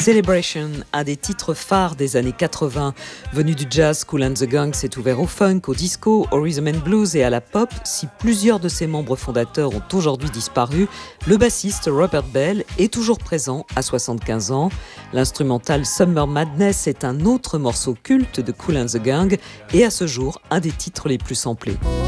Celebration, un des titres phares des années 80. Venu du jazz, Kool and the Gang s'est ouvert au funk, au disco, au rhythm and blues et à la pop. Si plusieurs de ses membres fondateurs ont aujourd'hui disparu, le bassiste Robert Bell est toujours présent à 75 ans. L'instrumental Summer Madness est un autre morceau culte de Kool and the Gang et à ce jour un des titres les plus samplés.